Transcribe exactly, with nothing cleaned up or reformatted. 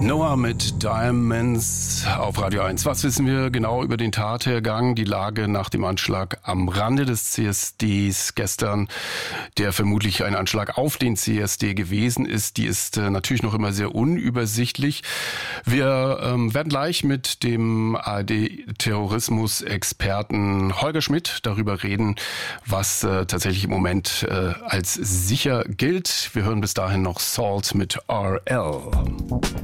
Noah mit Diamonds auf Radio eins. Was wissen wir genau über den Tathergang, die Lage nach dem Anschlag am Rande des C S Ds gestern, der vermutlich ein Anschlag auf den C S D gewesen ist? Die ist äh, natürlich noch immer sehr unübersichtlich. Wir ähm, werden gleich mit dem A R D-Terrorismus-Experten Holger Schmidt darüber reden, was äh, tatsächlich im Moment äh, als sicher gilt. Wir hören bis dahin noch Salt mit R L.